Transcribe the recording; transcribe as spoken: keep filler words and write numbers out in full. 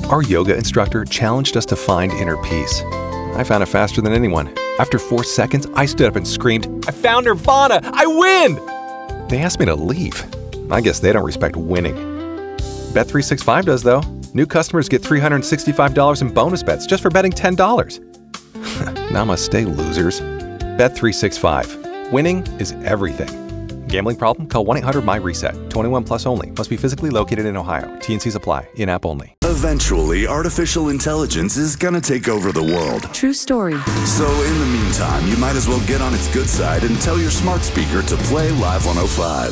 Our yoga instructor challenged us to find inner peace. I found it faster than anyone. After four seconds, I stood up and screamed, "I found Nirvana! I win!" They asked me to leave. I guess they don't respect winning. Bet three sixty-five does, though. New customers get three hundred sixty-five dollars in bonus bets just for betting ten dollars. Namaste, losers. Bet three sixty-five. Winning is everything. Gambling problem? Call one eight hundred M Y reset. twenty-one plus only. Must be physically located in Ohio. T N Cs apply. In-app only. Eventually, artificial intelligence is gonna take over the world. True story. So in the meantime, you might as well get on its good side and tell your smart speaker to play Live one oh five.